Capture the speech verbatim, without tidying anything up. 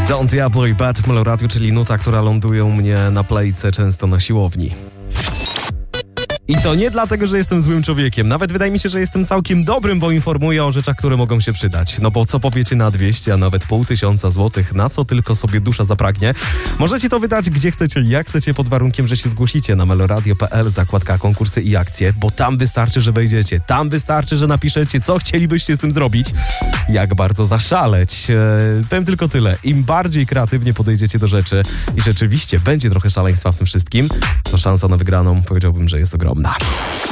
Don't Diablo i Bad w Meloradiu, czyli nuta, która ląduje u mnie na playce często na siłowni. I to nie dlatego, że jestem złym człowiekiem. Nawet wydaje mi się, że jestem całkiem dobrym, bo informuję o rzeczach, które mogą się przydać. No bo co powiecie na dwieście, a nawet pół tysiąca złotych, na co tylko sobie dusza zapragnie. Możecie to wydać gdzie chcecie, jak chcecie, pod warunkiem, że się zgłosicie na meloradio kropka p l, zakładka konkursy i akcje, bo tam wystarczy, że wejdziecie. Tam wystarczy, że napiszecie, co chcielibyście z tym zrobić. Jak bardzo zaszaleć. Eee, powiem tylko tyle. Im bardziej kreatywnie podejdziecie do rzeczy i rzeczywiście będzie trochę szaleństwa w tym wszystkim, to szansa na wygraną, powiedziałbym, że jest ogromna.